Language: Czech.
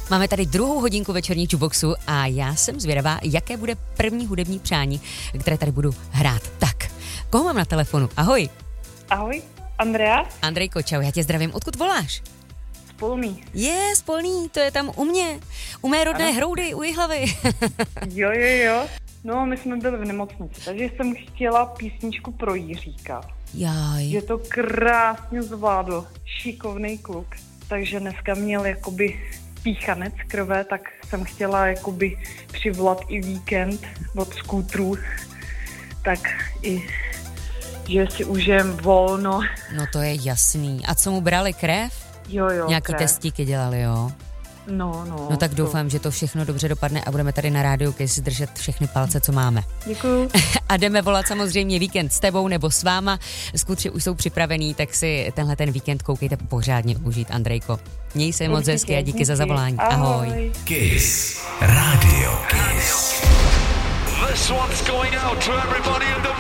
Máme tady druhou hodinku večerní jukeboxu a já jsem zvědavá, jaké bude první hudební přání, které tady budu hrát. Tak, koho mám na telefonu? Ahoj. Ahoj, Andrea. Andrejko, čau, já tě zdravím. Odkud voláš? Z Polný. Z Polný, to je tam u mě. U mé rodné Hroudy, u Jihlavy. Jo. No, my jsme byli v nemocnici, takže jsem chtěla písničku pro Jiříka. Jaj. Je to krásně zvládl, šikovný kluk, takže dneska měl jakoby píchanec krve, tak jsem chtěla jakoby přivolat i víkend od skútrů, tak i, že si užijem volno. No to je jasný. A co mu brali, krev? Jo, Nějaký krev. testíky dělali, jo? No. Tak doufám, že to všechno dobře dopadne a budeme tady na rádiu Kiss držet všechny palce, co máme. Děkuju. A jdeme volat samozřejmě víkend s tebou nebo s váma. Skutři už jsou připravený, tak si tenhle ten víkend koukejte pořádně užít, Andrejko. Měj se moc hezky a díky za zavolání. Ahoj. Kiss. Radio Kiss. This one's going out to everybody in the